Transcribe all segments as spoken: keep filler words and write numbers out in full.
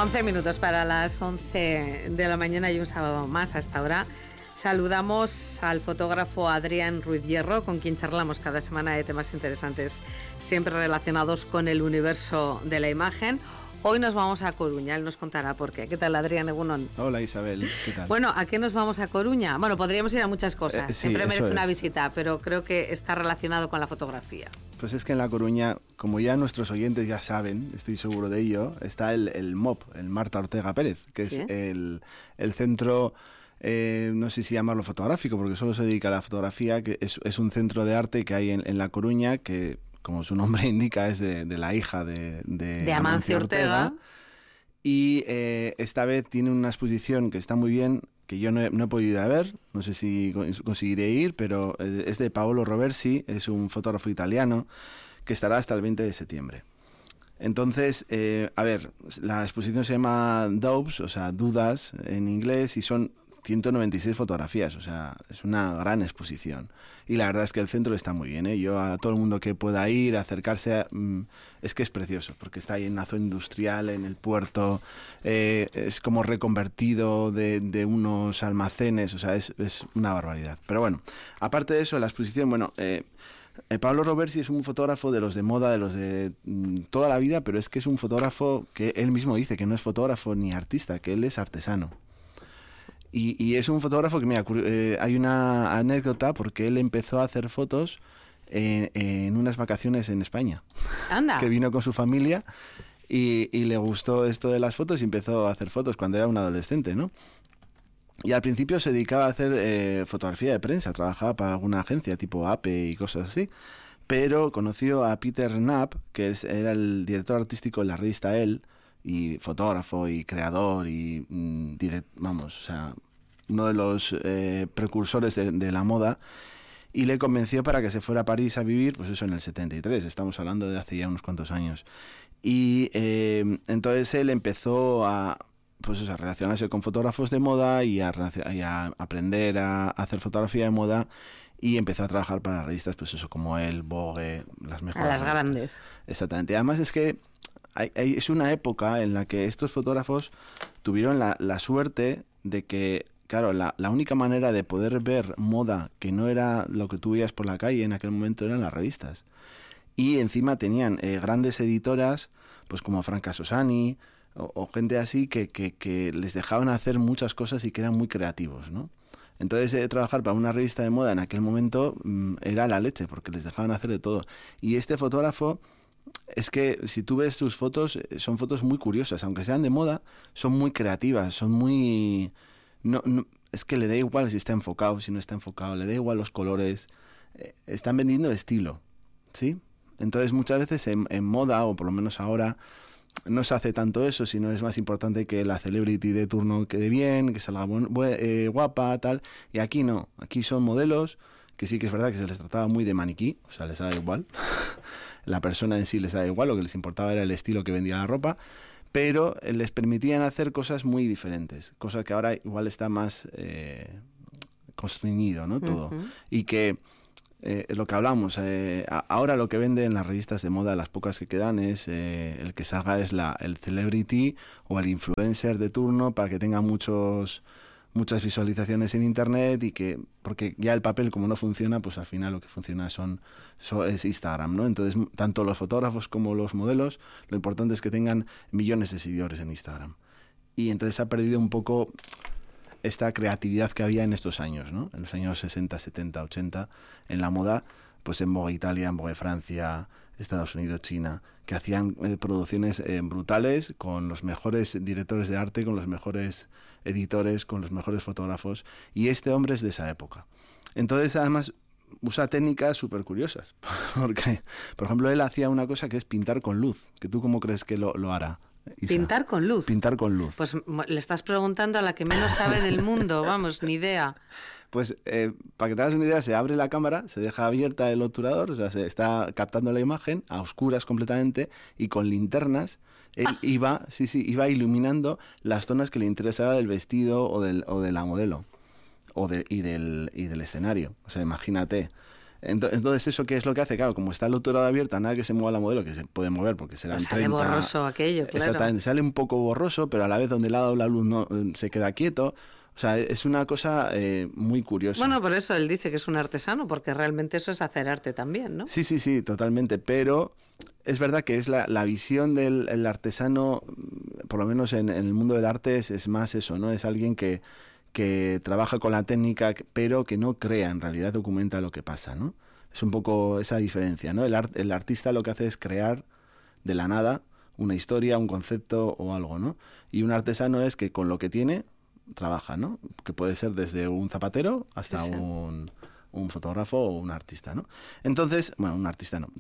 once minutos para las once de la mañana y un sábado más hasta ahora. Saludamos al fotógrafo Adrián Ruiz Hierro, con quien charlamos cada semana de temas interesantes, siempre relacionados con el universo de la imagen. Hoy nos vamos a Coruña, él nos contará por qué. ¿Qué tal, Adrián Egunon? Hola, Isabel, ¿qué tal? Bueno, ¿a qué nos vamos a Coruña? Bueno, podríamos ir a muchas cosas, Eh, sí, siempre merece eso una es. visita, pero creo que está relacionado con la fotografía. Pues es que en La Coruña, como ya nuestros oyentes ya saben, estoy seguro de ello, está el, el M O P, el Marta Ortega Pérez, que ¿Sí? es el, el centro, eh, no sé si llamarlo fotográfico, porque solo se dedica a la fotografía, que es, es un centro de arte que hay en, en La Coruña, que como su nombre indica es de, de la hija de, de, De Amancio Ortega. Y eh, esta vez tiene una exposición que está muy bien, que yo no he, no he podido ir a ver, no sé si conseguiré ir, pero eh, es de Paolo Roversi, es un fotógrafo italiano que estará hasta el veinte de septiembre. Entonces, eh, a ver, la exposición se llama Doubts, o sea, dudas en inglés, y son ciento noventa y seis fotografías, o sea, es una gran exposición. Y la verdad es que el centro está muy bien, ¿eh? Yo a todo el mundo que pueda ir, acercarse, a, mm, es que es precioso, porque está ahí en una zona industrial, en el puerto, eh, es como reconvertido de, de unos almacenes, o sea, es, es una barbaridad. Pero bueno, aparte de eso, la exposición, bueno... Eh, Eh, Paolo Roversi es un fotógrafo de los de moda, de los de mm, toda la vida, pero es que es un fotógrafo que él mismo dice que no es fotógrafo ni artista, que él es artesano. Y, y es un fotógrafo que, mira, eh, hay una anécdota porque él empezó a hacer fotos en, en unas vacaciones en España. Anda. Que vino con su familia y, y le gustó esto de las fotos y empezó a hacer fotos cuando era un adolescente, ¿no? Y al principio se dedicaba a hacer eh, fotografía de prensa, trabajaba para alguna agencia tipo A P E y cosas así, pero conoció a Peter Knapp, que es, era el director artístico de la revista Elle, y fotógrafo y creador y mm, direct, vamos, o sea, uno de los eh, precursores de, de la moda, y le convenció para que se fuera a París a vivir, pues eso en el setenta y tres, estamos hablando de hace ya unos cuantos años. Y eh, entonces él empezó a... pues eso, a relacionarse con fotógrafos de moda y a, y a aprender a hacer fotografía de moda, y empezó a trabajar para revistas, pues eso, como El, Vogue, las mejores. A las revistas. grandes. Exactamente. Además es que hay, hay, es una época en la que estos fotógrafos tuvieron la, la suerte de que, claro, la, la única manera de poder ver moda que no era lo que tú veías por la calle en aquel momento eran las revistas. Y encima tenían eh, grandes editoras, pues como Franca Sosani, O, o gente así que, que, que les dejaban hacer muchas cosas y que eran muy creativos, ¿no? Entonces eh, trabajar para una revista de moda en aquel momento mmm, era la leche, porque les dejaban hacer de todo. Y este fotógrafo, es que si tú ves sus fotos, son fotos muy curiosas, aunque sean de moda, son muy creativas, son muy... No, no, es que le da igual si está enfocado, si no está enfocado, le da igual los colores, eh, están vendiendo estilo, ¿sí? Entonces muchas veces en, en moda, o por lo menos ahora... no se hace tanto eso, sino es más importante que la celebrity de turno quede bien, que salga bu- bu- eh, guapa, tal. Y aquí no, aquí son modelos que sí que es verdad que se les trataba muy de maniquí, o sea, les da igual. La persona en sí les da igual, lo que les importaba era el estilo que vendía la ropa, pero eh, les permitían hacer cosas muy diferentes, cosa que ahora igual está más eh, constreñido, ¿no? Todo. Uh-huh. Y que... Eh, lo que hablamos, eh, ahora lo que venden en las revistas de moda, las pocas que quedan, es eh, el que salga es la, el celebrity o el influencer de turno para que tenga muchos muchas visualizaciones en internet, y que porque ya el papel como no funciona, pues al final lo que funciona son, son es Instagram, ¿no? Entonces tanto los fotógrafos como los modelos, lo importante es que tengan millones de seguidores en Instagram, y entonces ha perdido un poco esta creatividad que había en estos años, ¿no? En los años sesenta, setenta, ochenta, en la moda, pues en Vogue Italia, en Vogue Francia, Estados Unidos, China, que hacían eh, producciones eh, brutales, con los mejores directores de arte, con los mejores editores, con los mejores fotógrafos, y este hombre es de esa época. Entonces, además, usa técnicas súper curiosas, porque, por ejemplo, él hacía una cosa que es pintar con luz, que tú cómo crees que lo, lo hará. Isa. Pintar con luz. Pintar con luz. Pues le estás preguntando a la que menos sabe del mundo, vamos, ni idea. Pues eh, para que te hagas una idea, se abre la cámara, se deja abierta el obturador, o sea, se está captando la imagen a oscuras completamente, y con linternas él ah. iba, sí, sí, iba iluminando las zonas que le interesaba del vestido o, del, o de la modelo o de, y, del, y del escenario. O sea, imagínate. Entonces, ¿eso qué es lo que hace? Claro, como está el obturado abierto, a nada que se mueva la modelo, que se puede mover porque serán pues sale treinta... borroso aquello, claro. Exactamente, sale un poco borroso, pero a la vez donde le ha dado la luz no se queda quieto. O sea, es una cosa eh, muy curiosa. Bueno, por eso él dice que es un artesano, porque realmente eso es hacer arte también, ¿no? Sí, sí, sí, totalmente. Pero es verdad que es la, la visión del el artesano, por lo menos en, en el mundo del arte, es, es más eso, ¿no? Es alguien que, que trabaja con la técnica, pero que no crea, en realidad documenta lo que pasa, ¿no? Es un poco esa diferencia, ¿no? El, art, el artista lo que hace es crear de la nada una historia, un concepto o algo, ¿no? Y un artesano es que con lo que tiene trabaja, ¿no? Que puede ser desde un zapatero hasta sí, sí. Un, un fotógrafo o un artista, ¿no? Entonces, bueno, un artista no.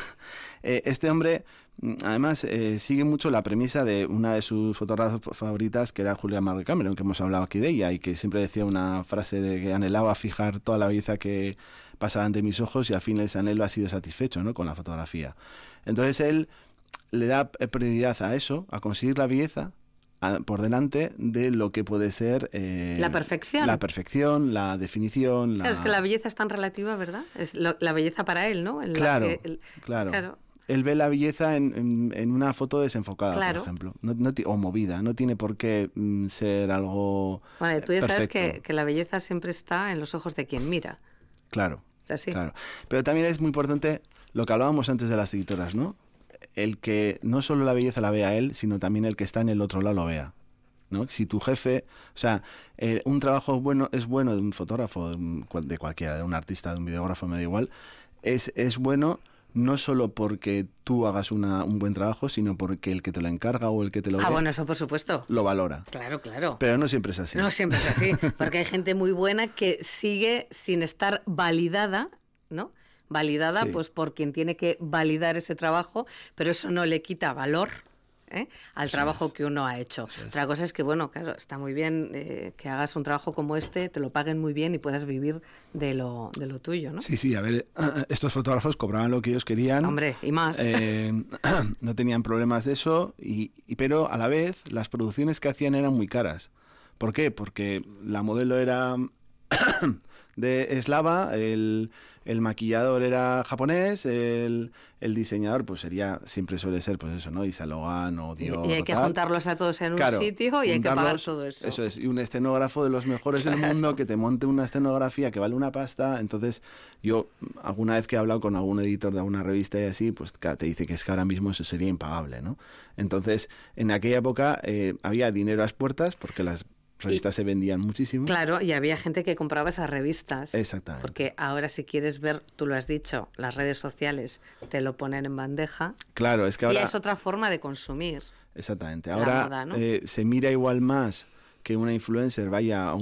eh, este hombre, además, eh, sigue mucho la premisa de una de sus fotógrafas favoritas, que era Julia Margaret Cameron, que hemos hablado aquí de ella, y que siempre decía una frase de que anhelaba fijar toda la belleza que pasaba ante mis ojos y al fin ese anhelo ha sido satisfecho, ¿no? Con la fotografía. Entonces él le da prioridad a eso, a conseguir la belleza, por delante de lo que puede ser eh, la perfección la perfección, la definición. La... Claro, es que la belleza es tan relativa, ¿verdad? Es lo, la belleza para él, ¿no? En claro, la que, el, claro, claro. Él ve la belleza en, en, en una foto desenfocada, claro. por ejemplo, no, no, o movida, no tiene por qué mm, ser algo Bueno, tú ya perfecto. Sabes que, que la belleza siempre está en los ojos de quien mira. Claro, ¿Es así? claro. Pero también es muy importante lo que hablábamos antes de las editoras, ¿no? El que no solo la belleza la vea él, sino también el que está en el otro lado lo vea, ¿no? Si tu jefe, o sea, eh, un trabajo bueno es bueno de un fotógrafo, de cualquiera, de un artista, de un videógrafo, me da igual, es, es bueno no solo porque tú hagas una, un buen trabajo, sino porque el que te lo encarga o el que te lo Ah, ve, bueno, eso por supuesto. Lo valora. Claro, claro. Pero no siempre es así. No siempre es así, porque hay gente muy buena que sigue sin estar validada, ¿no? Validada sí. pues por quien tiene que validar ese trabajo, pero eso no le quita valor, ¿eh? al eso trabajo es. que uno ha hecho. Otra cosa es que, bueno, claro, está muy bien eh, que hagas un trabajo como este, te lo paguen muy bien y puedas vivir de lo, de lo tuyo, ¿no? Sí, sí, a ver, estos fotógrafos cobraban lo que ellos querían. Hombre, y más. Eh, no tenían problemas de eso, y, y pero a la vez las producciones que hacían eran muy caras. ¿Por qué? Porque la modelo era de eslava, el, el maquillador era japonés, el, el diseñador pues sería, siempre suele ser pues eso, ¿no? Yves Saint Laurent o Dior. Y hay que tal. juntarlos a todos en un claro, sitio y hay que pagar todo eso. Eso es, y un escenógrafo de los mejores del mundo que te monte una escenografía que vale una pasta. Entonces yo alguna vez que he hablado con algún editor de alguna revista y así, pues te dice que es que ahora mismo eso sería impagable, ¿no? Entonces en aquella época eh, había dinero a las puertas porque las revistas y, se vendían muchísimo. Claro, y había gente que compraba esas revistas. Exactamente. Porque ahora si quieres ver, tú lo has dicho, las redes sociales te lo ponen en bandeja. Claro, es que ahora... Y es otra forma de consumir. Exactamente. Ahora moda, ¿no? eh, se mira igual más que una influencer vaya a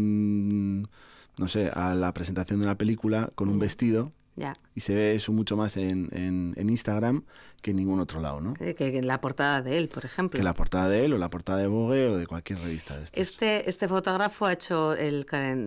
un... no sé, a la presentación de una película con un vestido. Ya. Y se ve eso mucho más en, en, en Instagram que en ningún otro lado, ¿no? Que, que en la portada de él, por ejemplo. Que la portada de él o la portada de Vogue o de cualquier revista de estas. Este, este fotógrafo ha hecho el,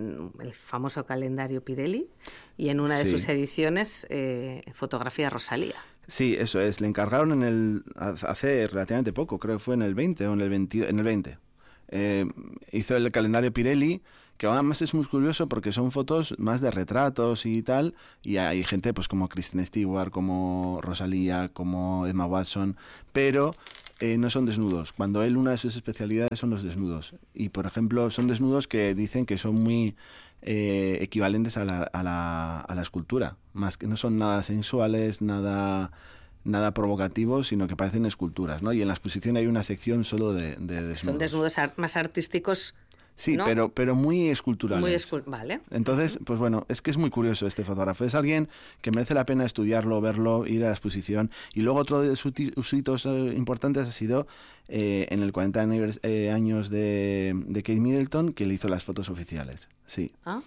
el famoso calendario Pirelli y en una de sí. sus ediciones eh, fotografía a Rosalía. Sí, eso es. Le encargaron en el hace relativamente poco, creo que fue en el veinte o en el veinte. En el veinte. Eh, hizo el calendario Pirelli, que además es muy curioso porque son fotos más de retratos y tal, y hay gente pues como Kristen Stewart, como Rosalía, como Emma Watson, pero eh, no son desnudos. Cuando él, una de sus especialidades son los desnudos, y por ejemplo son desnudos que dicen que son muy eh, equivalentes a la, a, la, a la escultura, más que no son nada sensuales, nada... nada provocativo, sino que parecen esculturas, ¿no? Y en la exposición hay una sección solo de, de desnudos. Son desnudos art- más artísticos, sí, ¿no? pero, pero muy esculturales. Muy escul- vale. Entonces, pues bueno, es que es muy curioso este fotógrafo. Es alguien que merece la pena estudiarlo, verlo, ir a la exposición. Y luego otro de sus hitos eh, importantes ha sido eh, en el cuarenta anivers- eh, años de, de Kate Middleton, que le hizo las fotos oficiales. Sí. ¿Ah?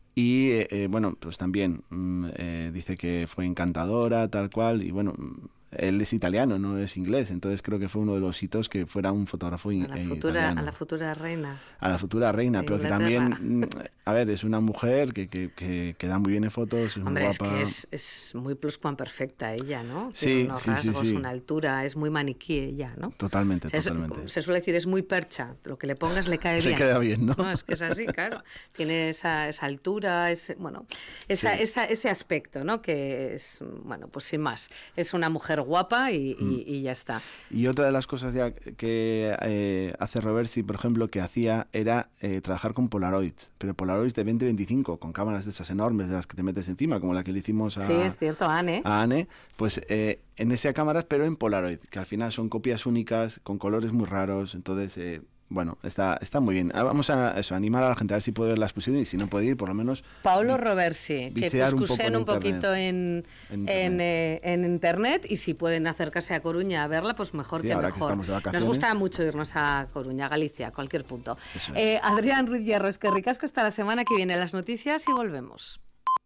Y eh, bueno, pues también mmm, eh, dice que fue encantadora, tal cual, y bueno, él es italiano, no es inglés, entonces creo que fue uno de los hitos que fuera un fotógrafo in, a la eh, futura, italiano. A la futura reina. A la futura reina, de pero que también, a ver, es una mujer que, que, que, que da muy bien en fotos, es Hombre, muy es guapa. que es, es muy pluscuamperfecta ella, ¿no? Sí, Tiene unos sí, sí, rasgos, sí. una altura, es muy maniquí ella, ¿no? Totalmente, O sea, es, totalmente. se suele decir, es muy percha, lo que le pongas le cae Se bien. queda bien, ¿no? No, es que es así, claro. Tiene esa, esa altura, ese, bueno, esa, Sí. esa, ese aspecto, ¿no? Que es, bueno, pues sin más, es una mujer guapa y, Mm. y, y ya está. Y otra de las cosas ya que eh, hace Roversi, por ejemplo, que hacía era eh, trabajar con Polaroids, pero Polaroids de veinte veinticinco, con cámaras de esas enormes de las que te metes encima, como la que le hicimos a, Sí, es cierto, Anne. a Anne, pues eh, en esas cámaras, pero en Polaroid, que al final son copias únicas, con colores muy raros, entonces... Eh, Bueno, está, está muy bien. Vamos a eso, animar a la gente a ver si puede ver la exposición y si no puede ir, por lo menos... Paolo Roversi, que bichear un poco cuscusen en un poquito internet. en, En en, internet. eh, en internet y si pueden acercarse a Coruña a verla, pues mejor Sí, que ahora que mejor. estamos de Nos vacaciones. gusta mucho irnos a Coruña, Galicia, a cualquier punto. Eso es. Eh, Adrián Ruiz Hierro, es que ricasco, hasta la semana que viene las noticias y volvemos.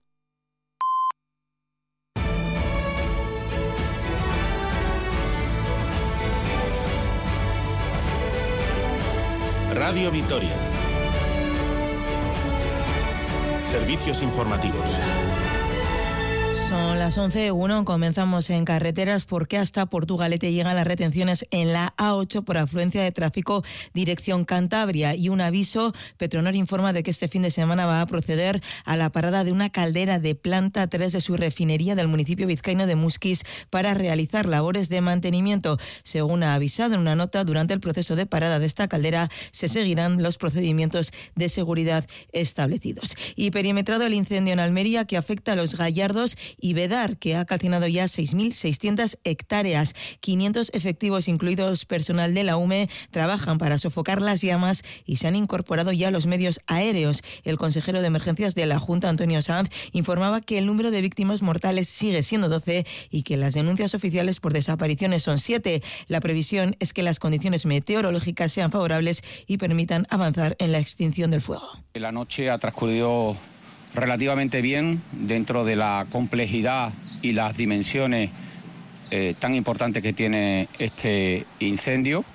Radio Vitoria. Servicios informativos. Son las once uno, comenzamos en carreteras porque hasta Portugalete llegan las retenciones en la A ocho por afluencia de tráfico dirección Cantabria y un aviso. Petronor informa de que este fin de semana va a proceder a la parada de una caldera de planta tres de su refinería del municipio vizcaíno de Musquis para realizar labores de mantenimiento. Según ha avisado en una nota, durante el proceso de parada de esta caldera se seguirán los procedimientos de seguridad establecidos. Y perimetrado el incendio en Almería que afecta a los Gallardos y Vedar, que ha calcinado ya seis mil seiscientas hectáreas. quinientos efectivos, incluidos personal de la U M E, trabajan para sofocar las llamas y se han incorporado ya los medios aéreos. El consejero de Emergencias de la Junta, Antonio Sanz, informaba que el número de víctimas mortales sigue siendo doce y que las denuncias oficiales por desapariciones son siete. La previsión es que las condiciones meteorológicas sean favorables y permitan avanzar en la extinción del fuego. La noche ha transcurrido relativamente bien dentro de la complejidad y las dimensiones eh, tan importantes que tiene este incendio.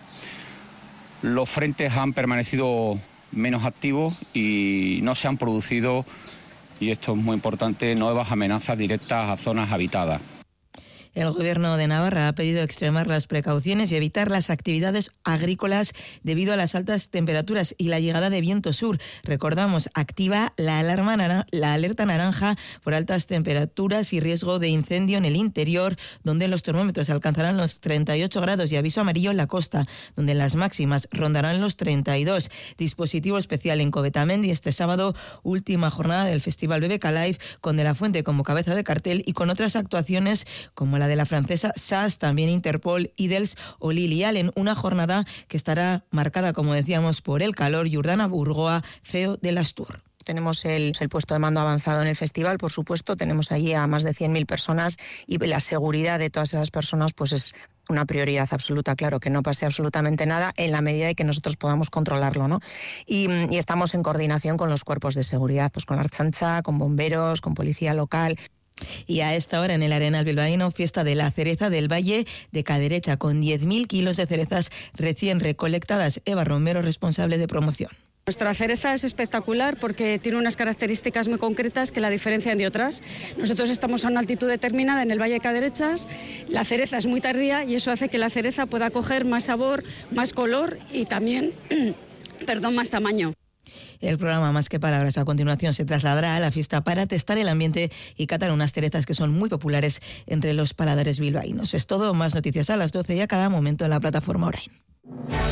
Los frentes han permanecido menos activos y no se han producido, y esto es muy importante, nuevas amenazas directas a zonas habitadas. El Gobierno de Navarra ha pedido extremar las precauciones y evitar las actividades agrícolas debido a las altas temperaturas y la llegada de viento sur. Recordamos, activa la alarma naranja, la alerta naranja por altas temperaturas y riesgo de incendio en el interior, donde los termómetros alcanzarán los treinta y ocho grados, y aviso amarillo en la costa, donde las máximas rondarán los treinta y dos. Dispositivo especial en Covetamendi este sábado, última jornada del Festival B B K Live, con De la Fuente como cabeza de cartel y con otras actuaciones como la de la francesa S A S, también Interpol, Idels o Lily Allen. Una jornada que estará marcada, como decíamos, por el calor. Jordana Burgoa, C E O de Lastur. Tenemos el, el puesto de mando avanzado en el festival, por supuesto, tenemos allí a más de cien mil personas y la seguridad de todas esas personas pues es una prioridad absoluta, claro, que no pase absolutamente nada en la medida de que nosotros podamos controlarlo, ¿no? Y, y estamos en coordinación con los cuerpos de seguridad, pues con la Archancha, con bomberos, con policía local. Y a esta hora en el Arenal bilbaíno, fiesta de la cereza del Valle de Caderecha, con diez mil kilos de cerezas recién recolectadas. Eva Romero, responsable de promoción. Nuestra cereza es espectacular porque tiene unas características muy concretas que la diferencian de otras. Nosotros estamos a una altitud determinada en el Valle de Caderechas, la cereza es muy tardía y eso hace que la cereza pueda coger más sabor, más color y también, perdón, más tamaño. El programa Más que Palabras a continuación se trasladará a la fiesta para testar el ambiente y catar unas cerezas que son muy populares entre los paladares bilbaínos. Es todo, más noticias a las doce y a cada momento en la plataforma Orain.